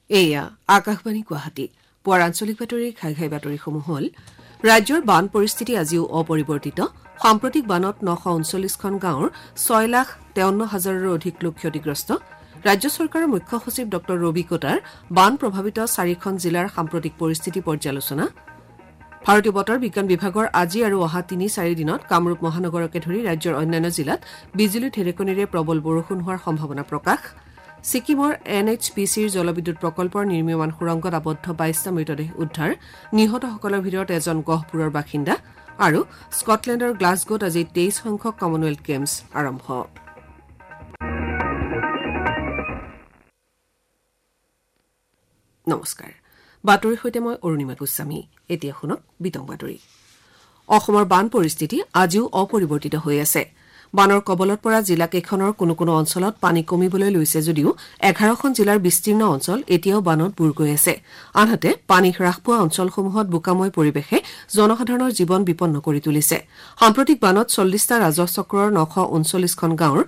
এয়া আকাশবাণী গুৱাহাটী পুৱাৰ আঞ্চলিক বাতৰিৰ ঘাই বাতৰিসমূহ হ'ল ৰাজ্যৰ বান পৰিস্থিতি আজিও অপৰিৱৰ্তিত সাম্প্ৰতিক বানত 939খন গাঁৱৰ 6,53,000ৰো অধিক লোক ক্ষতিগ্ৰস্ত ৰাজ্য চৰকাৰৰ মুখ্য সচিব ড ৰবি কোটাৰ বান প্ৰভাৱিত 4খন জিলাৰ সাম্প্ৰতিক পৰিস্থিতি পৰ্যালোচনা ভাৰতীয় বতৰ বিজ্ঞান বিভাগৰ আজি আৰু অহা 3-4 দিনত কামৰূপ মহানগৰকে ধৰি ৰাজ্যৰ অন্যান্য জিলাত বিজুলী ঢেৰেকণিৰে প্ৰবল বৰষুণ হোৱাৰ সম্ভাৱনা প্ৰকাশ ছিকিমৰ NHPCৰ জলবিদ্যুৎ প্ৰকল্পৰ নিৰ্মীয়মান সুৰংগত আবদ্ধ 22টা মৃতদেহ উদ্ধাৰ নিহতসকলৰ ভিতৰত এজন গহপুৰৰ বাসিন্দা আৰু স্কটলেণ্ডৰ গ্লাছগোত আজি 23 সংখ্যক কমনৱেলথ গেমছ আৰম্ভ নমস্কাৰ বাতৰিৰ সৈতে মই অৰুণিমা গোস্বামী এতিয়া শুনক বিতং বাতৰি অসমৰ বান পৰিস্থিতি আজিও অপৰিৱৰ্তিত হৈ আছে বানৰ কবলত পৰা জিলা কেইখনৰ কোনো কোনো অঞ্চলত পানী কমিবলৈ লৈছে যদিও 11খন জিলাৰ বিস্তীৰ্ণ অঞ্চল এতিয়াও বানত বুৰ গৈ আছে আনহাতে পানী হ্ৰাস পোৱা অঞ্চলসমূহত বোকাময় পৰিৱেশে জনসাধাৰণৰ জীৱন বিপন্ন কৰি তুলিছে সাম্প্ৰতিক বানত 40টা ৰাজহ চক্ৰৰ 939খন গাঁৱৰ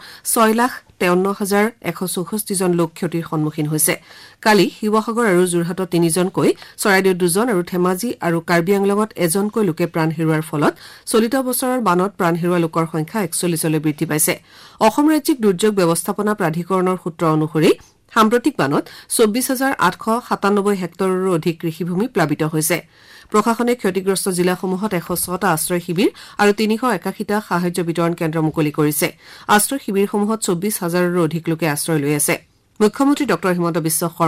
6,53,164 জন লোক ক্ষতিৰ সন্মুখীন হৈছে কালি শিৱসাগৰ আৰু যোৰহাটত 3জনকৈ চৰাইদেউত 2জন আৰু ধেমাজি আৰু কাৰ্বি আংলঙত এজনকৈ লোকে প্ৰাণ হেৰুৱাৰ ফলত চলিত বছৰৰ বানত প্ৰাণ হেৰুওৱা লোকৰ সংখ্যা 41লৈ বৃদ্ধি পাইছে অসম ৰাজ্যিক দুৰ্যোগ ব্যৱস্থাপনা প্ৰাধিকৰণৰ সূত্ৰ অনুসৰি সাম্প্ৰতিক বানত 24,897 হেক্টৰৰো অধিক কৃষিভূমি প্লাবিত হৈছে প্ৰশাসনে ক্ষতিগ্ৰস্ত জিলাসমূহত 106টা আশ্ৰয় শিবিৰ আৰু 381টা সাহায্য বিতৰণ কেন্দ্ৰ মুকলি কৰিছে আশ্ৰয় শিবিৰসমূহত 24,000ৰো অধিক লোকে আশ্ৰয় লৈ আছে মুখ্যমন্ত্ৰী ড হিমন্ত বিশ্ব